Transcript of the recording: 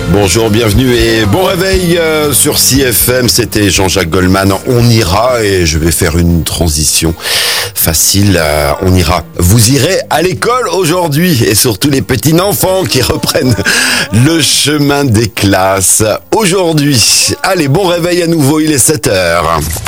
Bonjour, bienvenue et bon réveil sur CFM, c'était Jean-Jacques Goldman. On ira, et je vais faire une transition facile, on ira. Vous irez à l'école aujourd'hui, et surtout les petits enfants qui reprennent le chemin des classes aujourd'hui. Allez, bon réveil à nouveau, il est 7h.